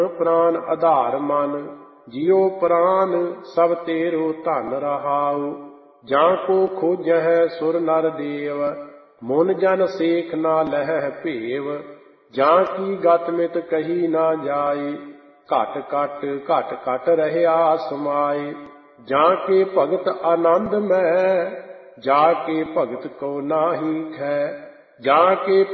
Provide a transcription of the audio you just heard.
ਪ੍ਰਾਨ ਆਧਾਰ ਮਨ, ਜਿਉ ਪ੍ਰਾਨ ਸਭ ਤੇਰੋ ਧਨ ਰਹਾਉ। ਜਾਂ ਕੋ ਖੋਜਹਿ ਸੁਰ ਨਰ ਦੇਵ, ਮੁਨ ਜਨ ਸੇਖ ਨਾ ਲਹਿ ਭੇਵ। ਜਾਂ ਕੀ ਗਤ ਮਿਤ ਕਹੀ ਨਾ ਜਾਏ, ਘਟ ਘਟ ਘਟ ਘਟ ਰਹਿਆ ਸਮਾਏ। ਜਾਂ ਕੇ ਭਗਤ ਆਨੰਦ ਮੈਂ, ਜਾ ਕੇ ਭਗਤ ਕੋ ਨਾਹੀ ਖੈ। ਜਾਂ ਕੇ